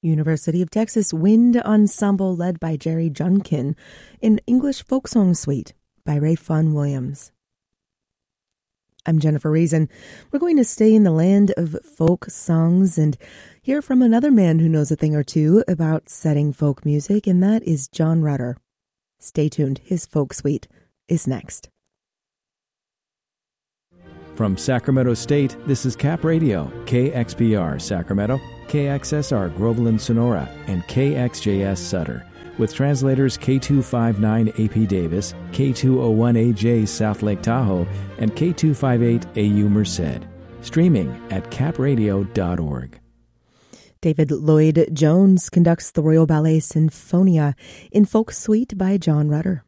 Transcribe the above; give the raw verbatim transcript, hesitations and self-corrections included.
University of Texas Wind Ensemble led by Jerry Junkin in English Folk Song Suite by Ray Fun Williams. I'm Jennifer Reason. We're going to stay in the land of folk songs and hear from another man who knows a thing or two about setting folk music, and that is John Rutter. Stay tuned. His Folk Suite is next. From Sacramento State, this is Cap Radio, K X P R Sacramento, K X S R Groveland Sonora, and K X J S Sutter, with translators K two fifty-nine A P Davis, K two oh one A J South Lake Tahoe, and K two fifty-eight A U Merced. Streaming at cap radio dot org. David Lloyd Jones conducts the Royal Ballet Sinfonia in Folk Suite by John Rutter.